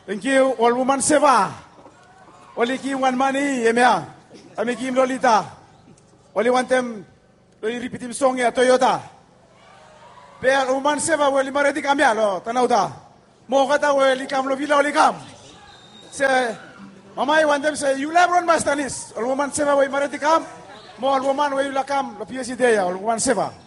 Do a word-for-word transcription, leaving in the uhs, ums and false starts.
Thank you, all woman seva. Oli kim one money, emea. Ami kim lolita. Oli one them, oli repeat him song ya Toyota. Pe woman seva, oli maredi kamya lo, tanauta. Mo kata oli kam lo vila oli kam. Se, mamai one them say, you lebron mastanis. All woman seva, oli maredi kam. Mo all woman, oli la kam, lo P S I day, all woman seva.